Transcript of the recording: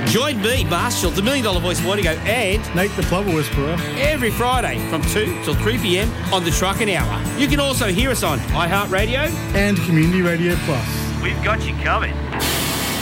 Join me, Marshall, the $1 Million Voice Morning and Nate the Plumber Whisperer every Friday from 2 till 3 p.m. on the Trucking Hour. You can also hear us on iHeartRadio and Community Radio Plus. We've got you covered.